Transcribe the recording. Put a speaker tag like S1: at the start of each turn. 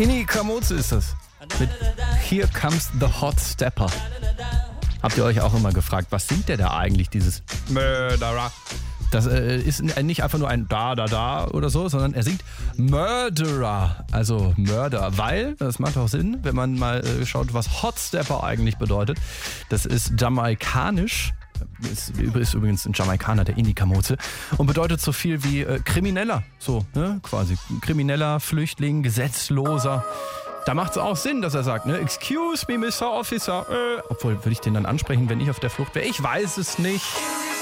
S1: Inni Kamoze ist das. Mit Here Comes the Hot Stepper. Habt ihr euch auch immer gefragt, was singt der da eigentlich, dieses Murderer? Das ist nicht einfach nur ein Da oder so, sondern er singt Murderer, also Mörder, weil, das macht auch Sinn, wenn man mal schaut, was Hot Stepper eigentlich bedeutet. Das ist jamaikanisch, ist übrigens ein Jamaikaner, der Inni Kamoze, und bedeutet so viel wie Krimineller, so, ne, quasi. Krimineller, Flüchtling, Gesetzloser. Da macht es auch Sinn, dass er sagt, ne, excuse me, Mr. Officer. Obwohl, würde ich den dann ansprechen, wenn ich auf der Flucht wäre? Ich weiß es nicht.